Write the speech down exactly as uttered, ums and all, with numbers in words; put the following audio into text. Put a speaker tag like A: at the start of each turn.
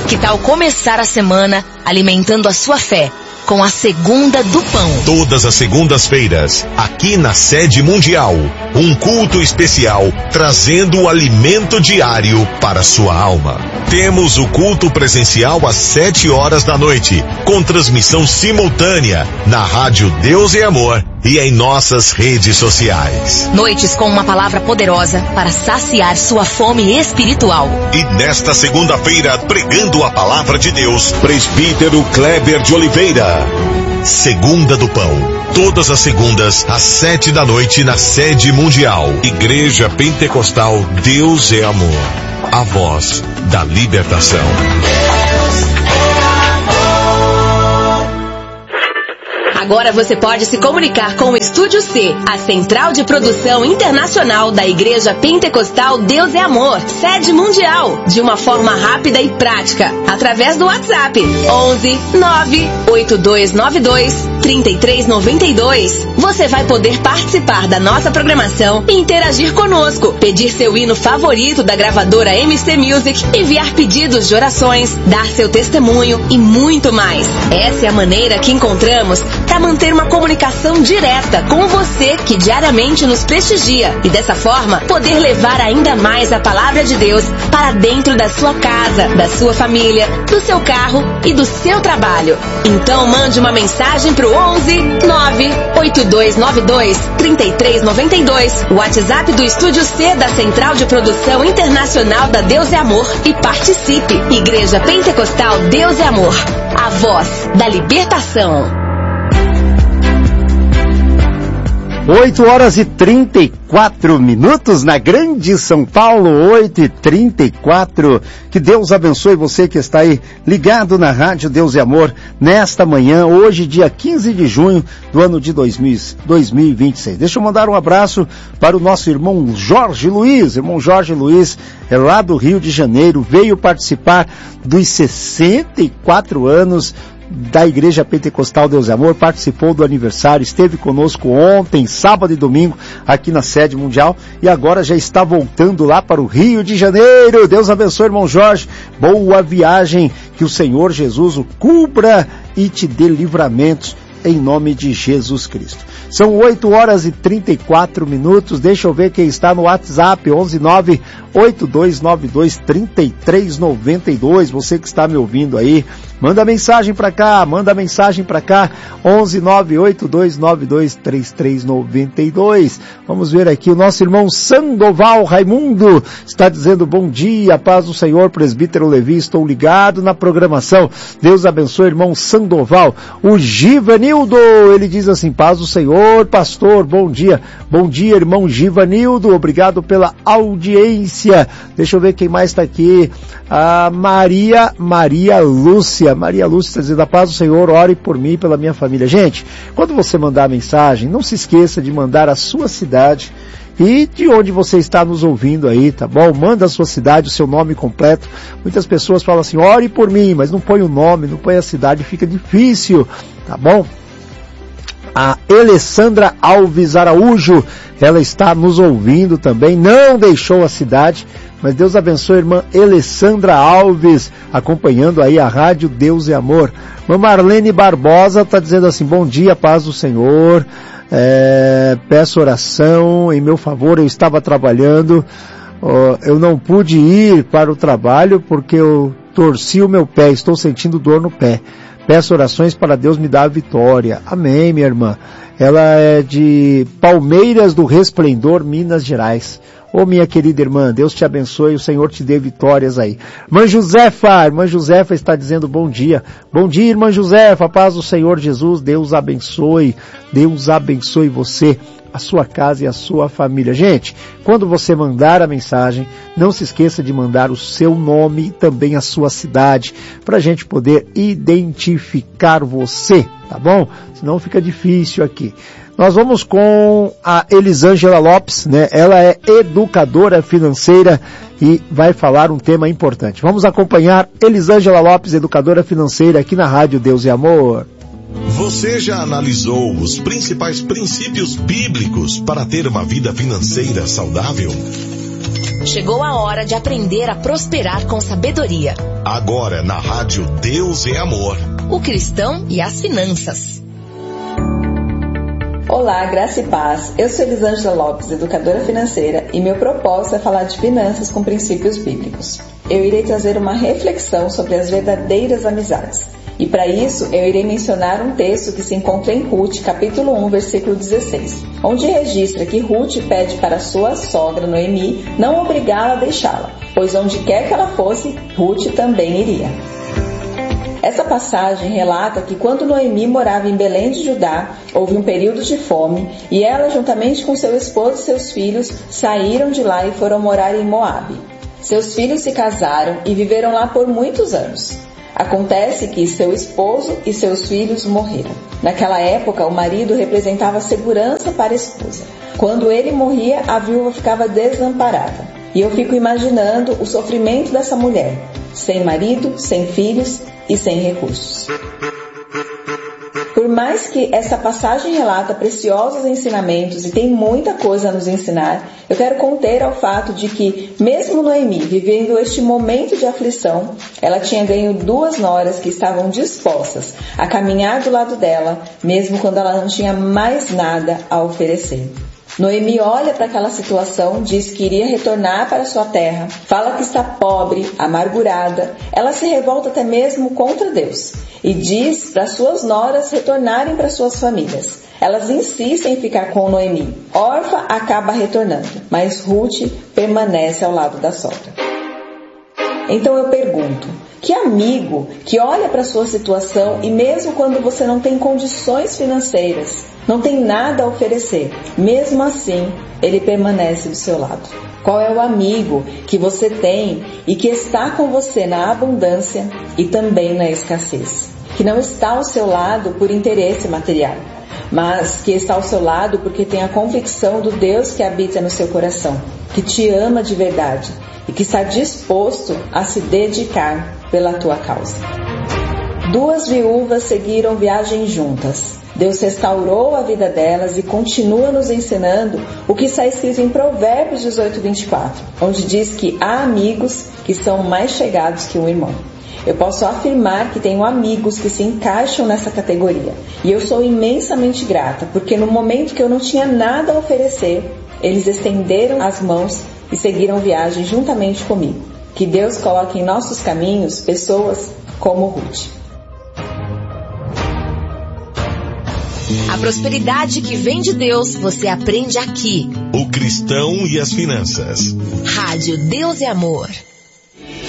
A: Que tal começar a semana alimentando a sua fé com a Segunda do Pão?
B: Todas as segundas-feiras, aqui na Sede Mundial, um culto especial trazendo o alimento diário para sua alma. Temos o culto presencial às sete horas da noite, com transmissão simultânea na Rádio Deus é Amor e em nossas redes sociais.
A: Noites com uma palavra poderosa para saciar sua fome espiritual.
B: E nesta segunda-feira, pregando a palavra de Deus, presbítero Kleber de Oliveira. Segunda do Pão, todas as segundas, às sete da noite, na Sede Mundial. Igreja Pentecostal Deus é Amor, a voz da libertação.
A: Agora você pode se comunicar com o Estúdio C, a central de produção internacional da Igreja Pentecostal Deus é Amor, Sede Mundial, de uma forma rápida e prática, através do WhatsApp onze nove oito dois nove dois três três nove dois. Você vai poder participar da nossa programação e interagir conosco, pedir seu hino favorito da gravadora M C Music, enviar pedidos de orações, dar seu testemunho e muito mais. Essa é a maneira que encontramos para manter uma comunicação direta com você que diariamente nos prestigia e dessa forma poder levar ainda mais a palavra de Deus para dentro da sua casa, da sua família, do seu carro e do seu trabalho. Então mande uma mensagem pro onze nove oito dois nove dois três três nove dois, o WhatsApp do Estúdio C da Central de Produção Internacional da Deus é Amor, e participe. Igreja Pentecostal Deus é Amor, a voz da libertação.
C: oito horas e trinta e quatro minutos na Grande São Paulo, oito e trinta e quatro. Que Deus abençoe você que está aí ligado na Rádio Deus é Amor nesta manhã, hoje dia quinze de junho do ano de dois mil e vinte e seis. Deixa eu mandar um abraço para o nosso irmão Jorge Luiz. Irmão Jorge Luiz é lá do Rio de Janeiro, veio participar dos sessenta e quatro anos da Igreja Pentecostal Deus é Amor, participou do aniversário, esteve conosco ontem, sábado e domingo, aqui na Sede Mundial, e agora já está voltando lá para o Rio de Janeiro. Deus abençoe, irmão Jorge, boa viagem, que o Senhor Jesus o cubra e te dê livramentos, em nome de Jesus Cristo. São oito horas e trinta e quatro minutos, deixa eu ver quem está no WhatsApp, onze nove oito dois nove dois três três nove dois, você que está me ouvindo aí, manda mensagem para cá, manda mensagem para cá, onze nove oito dois nove dois três três nove dois. Vamos ver aqui, o nosso irmão Sandoval Raimundo está dizendo bom dia, paz do Senhor, presbítero Levi, estou ligado na programação, Deus abençoe, irmão Sandoval. O Givanildo, ele diz assim, paz do Senhor, pastor, bom dia, bom dia, irmão Givanildo, obrigado pela audiência. Deixa eu ver quem mais está aqui, a Maria, Maria Lúcia, Maria Lúcia está dizendo, a paz do Senhor, ore por mim e pela minha família. Gente, quando você mandar a mensagem, não se esqueça de mandar a sua cidade e de onde você está nos ouvindo aí, tá bom? Manda a sua cidade, o seu nome completo. Muitas pessoas falam assim, ore por mim, mas não põe o nome, não põe a cidade, fica difícil, tá bom? A Alessandra Alves Araújo, ela está nos ouvindo também, não deixou a cidade, mas Deus abençoe a irmã Alessandra Alves, acompanhando aí a Rádio Deus é Amor. Irmã Marlene Barbosa está dizendo assim, bom dia, paz do Senhor, é, peço oração em meu favor, eu estava trabalhando, ó, eu não pude ir para o trabalho porque eu torci o meu pé, estou sentindo dor no pé. Peço orações para Deus me dar a vitória. Amém, minha irmã. Ela é de Palmeiras do Resplendor, Minas Gerais. Ô, minha querida irmã, Deus te abençoe, o Senhor te dê vitórias aí. Irmã Josefa, irmã Josefa está dizendo bom dia. Bom dia, irmã Josefa, paz do Senhor Jesus, Deus abençoe, Deus abençoe você, a sua casa e a sua família. Gente, quando você mandar a mensagem, não se esqueça de mandar o seu nome e também a sua cidade, para a gente poder identificar você, tá bom? Senão fica difícil aqui. Nós vamos com a Elisângela Lopes, né? Ela é educadora financeira e vai falar um tema importante. Vamos acompanhar Elisângela Lopes, educadora financeira, aqui na Rádio Deus é Amor.
B: Você já analisou os principais princípios bíblicos para ter uma vida financeira saudável?
A: Chegou a hora de aprender a prosperar com sabedoria.
B: Agora na rádio Deus é Amor.
A: O cristão e as finanças.
D: Olá, graça e paz. Eu sou Elisângela Lopes, educadora financeira, e meu propósito é falar de finanças com princípios bíblicos. Eu irei trazer uma reflexão sobre as verdadeiras amizades. E para isso, eu irei mencionar um texto que se encontra em Ruth, capítulo um, versículo dezesseis, onde registra que Ruth pede para sua sogra Noemi não obrigá-la a deixá-la, pois onde quer que ela fosse, Ruth também iria. Essa passagem relata que quando Noemi morava em Belém de Judá, houve um período de fome e ela, juntamente com seu esposo e seus filhos, saíram de lá e foram morar em Moabe. Seus filhos se casaram e viveram lá por muitos anos. Acontece que seu esposo e seus filhos morreram. Naquela época, o marido representava segurança para a esposa. Quando ele morria, a viúva ficava desamparada. E eu fico imaginando o sofrimento dessa mulher, sem marido, sem filhos e sem recursos. Por mais que essa passagem relata preciosos ensinamentos e tem muita coisa a nos ensinar, eu quero conter ao fato de que, mesmo Noemi vivendo este momento de aflição, ela tinha ganho duas noras que estavam dispostas a caminhar do lado dela, mesmo quando ela não tinha mais nada a oferecer. Noemi olha para aquela situação, diz que iria retornar para sua terra, fala que está pobre, amargurada, ela se revolta até mesmo contra Deus e diz para suas noras retornarem para suas famílias. Elas insistem em ficar com Noemi. Orfa acaba retornando, mas Ruth permanece ao lado da sogra. Então eu pergunto, que amigo que olha para a sua situação e mesmo quando você não tem condições financeiras, não tem nada a oferecer, mesmo assim, ele permanece do seu lado? Qual é o amigo que você tem e que está com você na abundância e também na escassez? Que não está ao seu lado por interesse material, mas que está ao seu lado porque tem a convicção do Deus que habita no seu coração, que te ama de verdade e que está disposto a se dedicar pela tua causa. Duas viúvas seguiram viagem juntas. Deus restaurou a vida delas e continua nos ensinando o que está escrito em Provérbios dezoito, vinte e quatro, onde diz que há amigos que são mais chegados que um irmão. Eu posso afirmar que tenho amigos que se encaixam nessa categoria. E eu sou imensamente grata, porque no momento que eu não tinha nada a oferecer, eles estenderam as mãos e seguiram viagem juntamente comigo. Que Deus coloque em nossos caminhos pessoas como Ruth.
A: A prosperidade que vem de Deus, você aprende aqui.
B: O cristão e as finanças.
A: Rádio Deus é Amor.